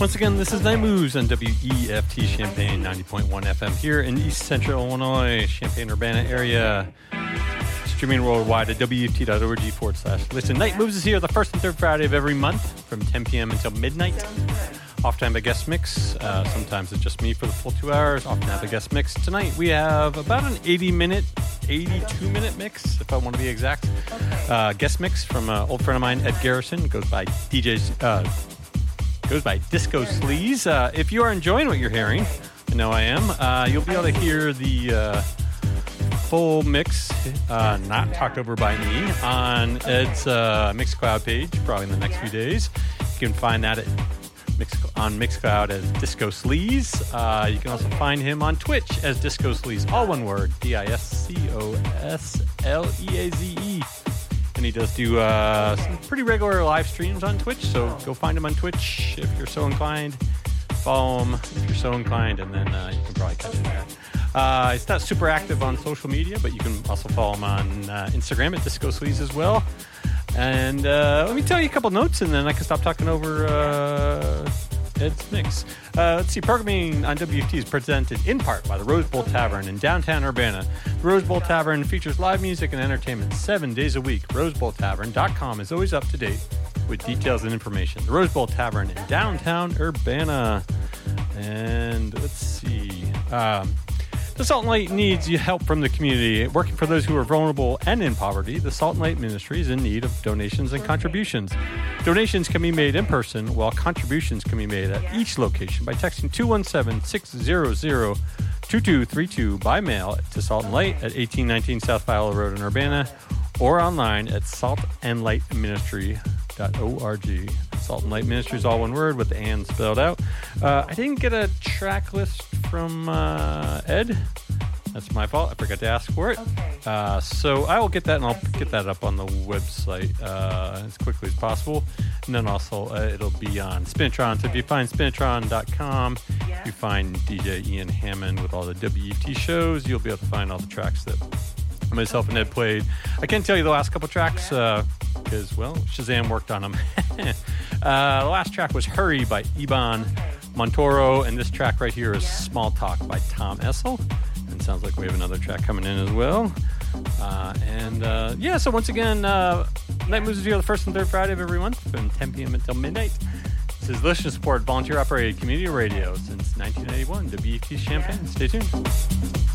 Once again, this is Night Moves on WEFT Champaign 90.1 FM here in East Central Illinois, Champaign-Urbana area. Streaming worldwide at WEFT.org/listen. Night Moves is here the first and third Friday of every month from 10 p.m. until midnight. Oftentimes a guest mix. Sometimes it's just me for the full 2 hours. Often have a guest mix. Tonight we have about an 82-minute mix, if I want to be exact. Guest mix from an old friend of mine, Ed Garrison. Goes by Disco Sleaze. If you are enjoying what you're hearing, I know I am, you'll be able to hear the full mix, not talked over by me, on Ed's Mixcloud page, probably in the next few days. You can find that on Mixcloud as Disco Sleaze. You can also find him on Twitch as Disco Sleaze, all one word, DISCOSLEAZE. And he does do some pretty regular live streams on Twitch, so go find him on Twitch if you're so inclined. Follow him if you're so inclined, and then you can probably catch him there. He's not super active on social media, but you can also follow him on Instagram at Disco Sleaze as well. And let me tell you a couple notes, and then I can stop talking over Ed's mix. Let's see, programming on WFT is presented in part by the Rose Bowl Tavern in downtown Urbana. The Rose Bowl Tavern features live music and entertainment 7 days a week. RoseBowlTavern.com is always up to date with details and information. The Rose Bowl Tavern in downtown Urbana. And let's see. The Salt and Light needs help from the community. Working for those who are vulnerable and in poverty, the Salt and Light Ministry is in need of donations and contributions. Donations can be made in person, while contributions can be made at each location by texting 217-600-2232 by mail to Salt and Light at 1819 South Viola Road in Urbana, or online at saltandlightministry.org. Salt and Light Ministry is all one word with the "and" spelled out. I didn't get a track list from Ed. That's my fault. I forgot to ask for it. Okay. So I will get that, and I'll get that up on the website as quickly as possible. And then also it'll be on Spinitron. So if you find Spinitron.com, you find DJ Ian Hammond with all the WFT shows. You'll be able to find all the tracks that myself and Ed played. I can't tell you the last couple tracks because, well, Shazam worked on them. The last track was Hurry by Iban Montoro, and this track right here is Small Talk by Tom Essel. And sounds like we have another track coming in as well. So once again, Night Moves is here the first and third Friday of every month from 10 p.m. until midnight. This is listener support, volunteer operated community radio since 1981, WFT Champaign. Stay tuned.